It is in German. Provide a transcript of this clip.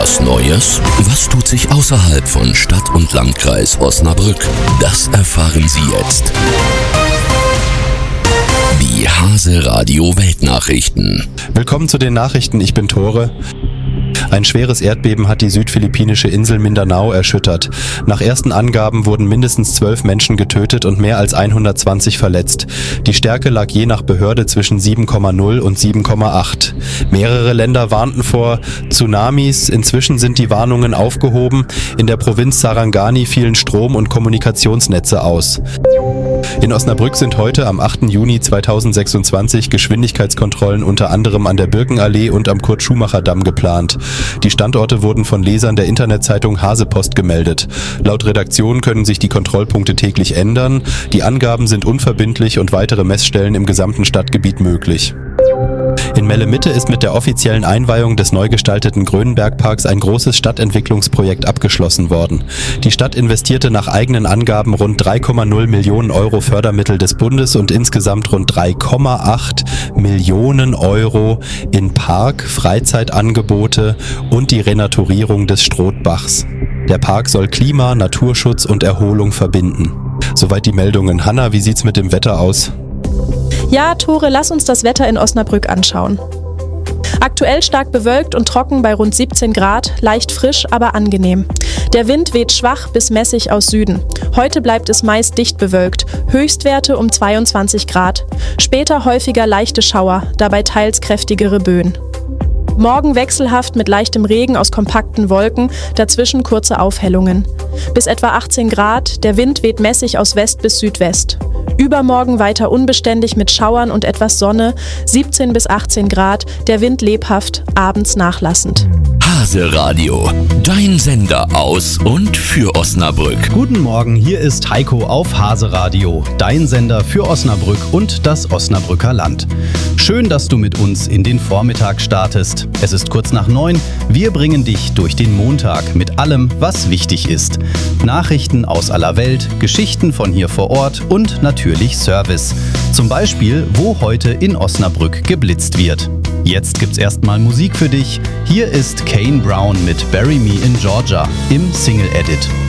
Was Neues? Was tut sich außerhalb von Stadt und Landkreis Osnabrück? Das erfahren Sie jetzt. Die Hase Radio Weltnachrichten. Willkommen zu den Nachrichten, ich bin Tore. Ein schweres Erdbeben hat die südphilippinische Insel Mindanao erschüttert. Nach ersten Angaben wurden mindestens 12 Menschen getötet und mehr als 120 verletzt. Die Stärke lag je nach Behörde zwischen 7,0 und 7,8. Mehrere Länder warnten vor Tsunamis. Inzwischen sind die Warnungen aufgehoben. In der Provinz Sarangani fielen Strom- und Kommunikationsnetze aus. In Osnabrück sind heute am 8. Juni 2026 Geschwindigkeitskontrollen unter anderem an der Birkenallee und am Kurt-Schumacher-Damm geplant. Die Standorte wurden von Lesern der Internetzeitung Hasepost gemeldet. Laut Redaktion können sich die Kontrollpunkte täglich ändern. Die Angaben sind unverbindlich und weitere Messstellen im gesamten Stadtgebiet möglich. In Melle-Mitte ist mit der offiziellen Einweihung des neu gestalteten Grönenbergparks ein großes Stadtentwicklungsprojekt abgeschlossen worden. Die Stadt investierte nach eigenen Angaben rund 3,0 Millionen Euro Fördermittel des Bundes und insgesamt rund 3,8 Millionen Euro in Park, Freizeitangebote und die Renaturierung des Strothbachs. Der Park soll Klima, Naturschutz und Erholung verbinden. Soweit die Meldungen. Hanna, wie sieht's mit dem Wetter aus? Ja, Tore, lass uns das Wetter in Osnabrück anschauen. Aktuell stark bewölkt und trocken bei rund 17 Grad, leicht frisch, aber angenehm. Der Wind weht schwach bis mäßig aus Süden. Heute bleibt es meist dicht bewölkt, Höchstwerte um 22 Grad. Später häufiger leichte Schauer, dabei teils kräftigere Böen. Morgen wechselhaft mit leichtem Regen aus kompakten Wolken, dazwischen kurze Aufhellungen. Bis etwa 18 Grad, der Wind weht mäßig aus West bis Südwest. Übermorgen weiter unbeständig mit Schauern und etwas Sonne, 17 bis 18 Grad, der Wind lebhaft, abends nachlassend. Hase Radio, dein Sender aus und für Osnabrück. Guten Morgen, hier ist Heiko auf Hase Radio, dein Sender für Osnabrück und das Osnabrücker Land. Schön, dass du mit uns in den Vormittag startest. Es ist kurz nach 9, wir bringen dich durch den Montag mit allem, was wichtig ist. Nachrichten aus aller Welt, Geschichten von hier vor Ort und natürlich Service. Zum Beispiel, wo heute in Osnabrück geblitzt wird. Jetzt gibt's erstmal Musik für dich. Hier ist Kane Brown mit Bury Me in Georgia im Single Edit.